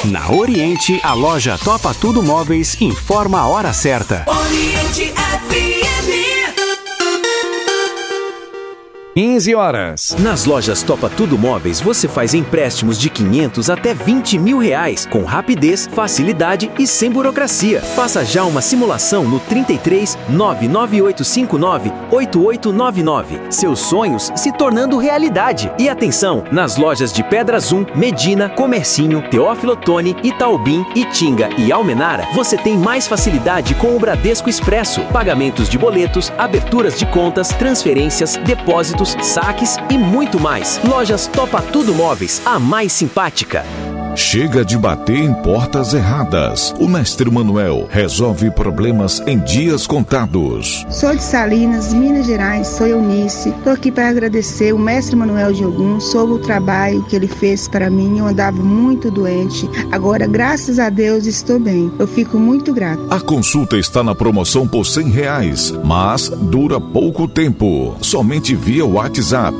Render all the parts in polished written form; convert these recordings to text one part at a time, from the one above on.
Na Oriente, a loja Topa Tudo Móveis informa a hora certa. Oriente FM. 15 horas. Nas lojas Topa Tudo Móveis, você faz empréstimos de 500 até 20 mil reais, com rapidez, facilidade e sem burocracia. Faça já uma simulação no 33 99859 8899. Seus sonhos se tornando realidade. E atenção, nas lojas de Pedra Zoom, Medina, Comercinho, Teófilo Otoni, Itaubim, Itinga e Almenara, você tem mais facilidade com o Bradesco Expresso. Pagamentos de boletos, aberturas de contas, transferências, depósitos, saques e muito mais. Lojas Topa Tudo Móveis, a mais simpática. Chega de bater em portas erradas. O Mestre Manuel resolve problemas em dias contados. Sou de Salinas, Minas Gerais, sou Eunice. Estou aqui para agradecer o Mestre Manuel de Ogum sobre o trabalho que ele fez para mim. Eu andava muito doente. Agora, graças a Deus, estou bem. Eu fico muito grata. A consulta está na promoção por R$100, mas dura pouco tempo. Somente via WhatsApp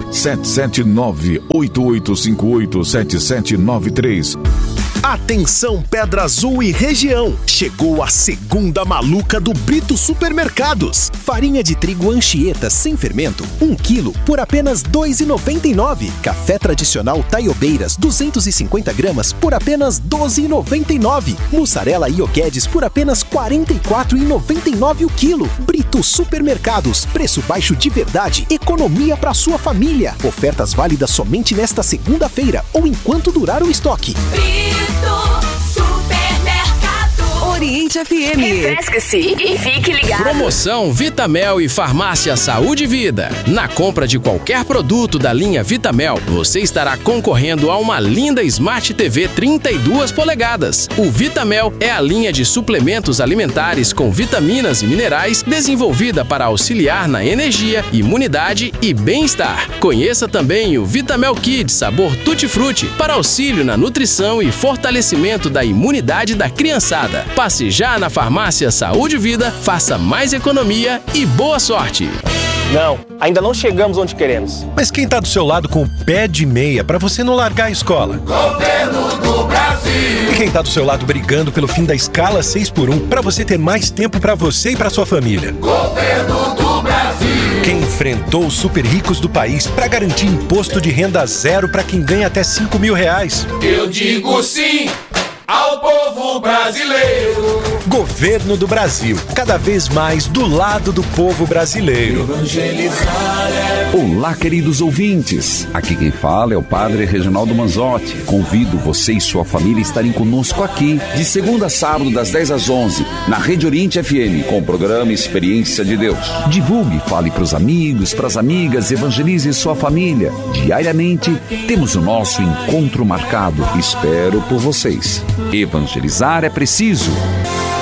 779-8858-7793. Atenção Pedra Azul e região, chegou a segunda maluca do Brito Supermercados. Farinha de trigo Anchieta sem fermento, 1 kg por apenas R$ 2,99. Café tradicional Taiobeiras, 250 gramas por apenas R$ 12,99. Mussarela Ioguedes por apenas R$ 44,99 o quilo. Brito Supermercados, preço baixo de verdade, economia para sua família. Ofertas válidas somente nesta segunda-feira ou enquanto durar o estoque. Oriente FM. Refresque-se e fique ligado. Promoção Vitamel e Farmácia Saúde e Vida. Na compra de qualquer produto da linha Vitamel, você estará concorrendo a uma linda Smart TV 32 polegadas. O Vitamel é a linha de suplementos alimentares com vitaminas e minerais desenvolvida para auxiliar na energia, imunidade e bem-estar. Conheça também o Vitamel Kids sabor Tutti Frutti para auxílio na nutrição e fortalecimento da imunidade da criançada. Passe já na Farmácia Saúde e Vida, faça mais economia e boa sorte. Não, ainda não chegamos onde queremos. Mas quem tá do seu lado com o pé de meia pra você não largar a escola? Governo do Brasil. E quem tá do seu lado brigando pelo fim da escala 6x1 pra você ter mais tempo pra você e pra sua família? Governo do Brasil. Quem enfrentou os super ricos do país pra garantir imposto de renda zero pra quem ganha até R$5 mil? Eu digo sim ao povo brasileiro. Governo do Brasil, cada vez mais do lado do povo brasileiro. Evangelizar é... Olá, queridos ouvintes. Aqui quem fala é o Padre Reginaldo Manzotti. Convido você e sua família a estarem conosco aqui, de segunda a sábado, das 10 às 11, na Rede Oriente FM, com o programa Experiência de Deus. Divulgue, fale para os amigos, para as amigas, evangelize sua família. Diariamente, temos o nosso encontro marcado. Espero por vocês. Evangelizar é preciso.